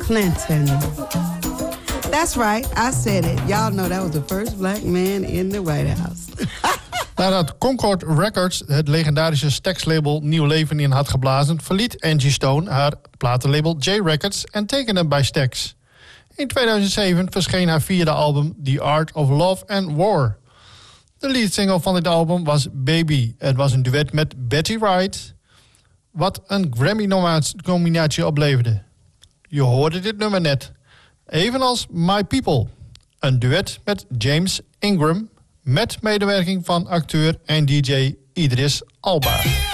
Clinton. That's right, I said it. Y'all know that was the first black man in the White House. Nadat Concord Records het legendarische Stax-label nieuw leven in had geblazen, verliet Angie Stone haar platenlabel J Records en tekende bij Stax. In 2007 verscheen haar vierde album The Art of Love and War. De leadsingle van dit album was Baby. Het was een duet met Betty Wright, wat een Grammy-nominatie opleverde. Je hoorde dit nummer net. Evenals My People, een duet met James Ingram, met medewerking van acteur en DJ Idris Elba.